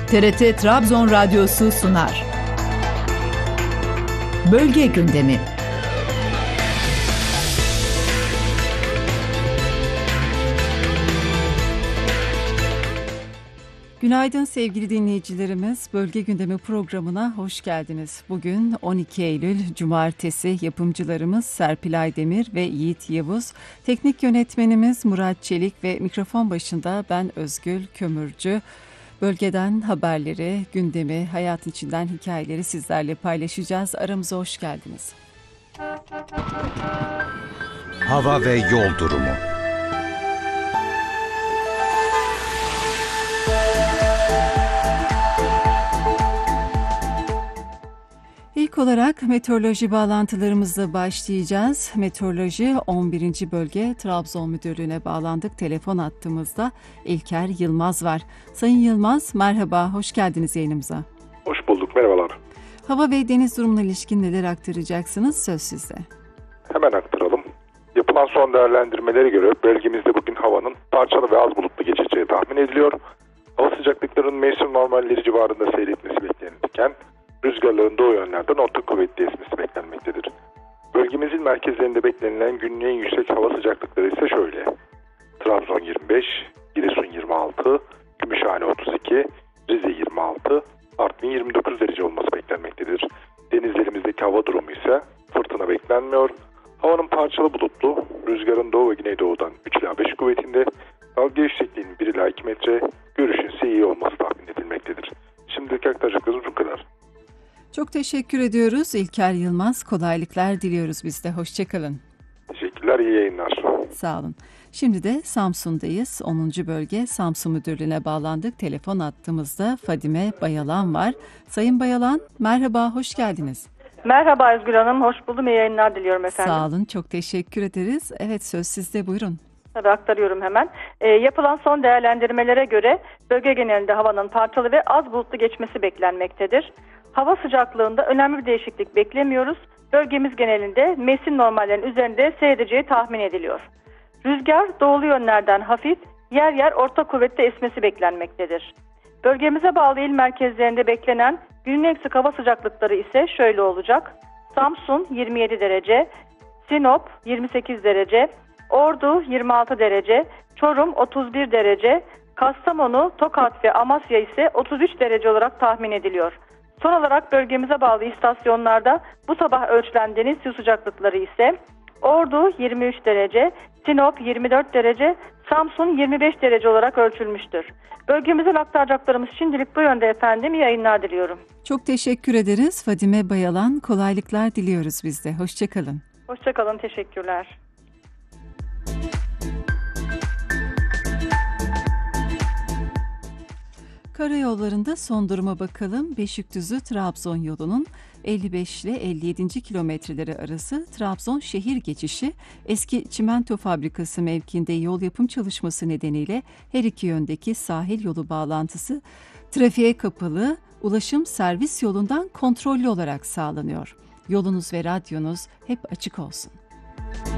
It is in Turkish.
TRT Trabzon Radyosu sunar. Bölge gündemi. Günaydın sevgili dinleyicilerimiz. Bölge Gündemi programına hoş geldiniz. Bugün 12 Eylül Cumartesi, yapımcılarımız Serpilay Demir ve Yiğit Yavuz, teknik yönetmenimiz Murat Çelik ve mikrofon başında ben Özgül Kömürcü. Bölgeden haberleri, gündemi, hayatın içinden hikayeleri sizlerle paylaşacağız. Aramıza hoş geldiniz. Hava ve yol durumu. İlk olarak meteoroloji bağlantılarımızla başlayacağız. Meteoroloji 11. Bölge Trabzon Müdürlüğü'ne bağlandık. Telefon hattımızda İlker Yılmaz var. Sayın Yılmaz, merhaba, hoş geldiniz yayınımıza. Hoş bulduk, merhabalar. Hava ve deniz durumuna ilişkin neler aktaracaksınız? Söz sizde. Hemen aktaralım. Yapılan son değerlendirmelere göre bölgemizde bugün havanın parçalı ve az bulutlu geçeceği tahmin ediliyor. Hava sıcaklıklarının mevsim normalleri civarında seyretmesi beklenirken rüzgarların doğu yönlerden orta kuvvetli esmesi beklenmektedir. Bölgemizin merkezlerinde beklenilen günün en yüksek hava sıcaklıkları ise şöyle: Trabzon 25, Giresun 26, Gümüşhane 32, Rize 26, Artvin 29 derece olması beklenmektedir. Denizlerimizdeki hava durumu ise fırtına beklenmiyor. Havanın parçalı bulutlu, rüzgarın doğu ve güneydoğudan 3 ila 5 kuvvetinde, dalga yüksekliğinin 1 ila 2 metre, görüşün ise iyi olması tahmin edilmektedir. Şimdilik aktaracaklarımız bu kadar. Çok teşekkür ediyoruz İlker Yılmaz. Kolaylıklar diliyoruz biz de. Hoşçakalın. Teşekkürler, iyi yayınlar. Sağ olun. Şimdi de Samsun'dayız. 10. Bölge Samsun Müdürlüğü'ne bağlandık. Telefon attığımızda Fadime Bayalan var. Sayın Bayalan, merhaba, hoş geldiniz. Merhaba Özgül Hanım, hoş buldum. İyi yayınlar diliyorum efendim. Sağ olun, çok teşekkür ederiz. Evet, söz sizde, buyurun. Tabii aktarıyorum hemen. Yapılan son değerlendirmelere göre bölge genelinde havanın parçalı ve az bulutlu geçmesi beklenmektedir. Hava sıcaklığında önemli bir değişiklik beklemiyoruz. Bölgemiz genelinde mevsim normallerinin üzerinde seyredeceği tahmin ediliyor. Rüzgar doğulu yönlerden hafif, yer yer orta kuvvetli esmesi beklenmektedir. Bölgemize bağlı il merkezlerinde beklenen günün en sık hava sıcaklıkları ise şöyle olacak: Samsun 27 derece, Sinop 28 derece, Ordu 26 derece, Çorum 31 derece, Kastamonu, Tokat ve Amasya ise 33 derece olarak tahmin ediliyor. Son olarak bölgemize bağlı istasyonlarda bu sabah ölçülen deniz su sıcaklıkları ise Ordu 23 derece, Sinop 24 derece, Samsun 25 derece olarak ölçülmüştür. Bölgemizden aktaracaklarımız şimdilik bu yönde efendim. İyi yayınlar diliyorum. Çok teşekkür ederiz Fadime Bayalan. Kolaylıklar diliyoruz biz de. Hoşçakalın. Hoşçakalın, teşekkürler. Karayollarında son duruma bakalım. Beşikdüzü-Trabzon yolunun 55 ile 57. kilometreleri arası Trabzon şehir geçişi eski çimento fabrikası mevkiinde yol yapım çalışması nedeniyle her iki yöndeki sahil yolu bağlantısı trafiğe kapalı, ulaşım servis yolundan kontrollü olarak sağlanıyor. Yolunuz ve radyonuz hep açık olsun.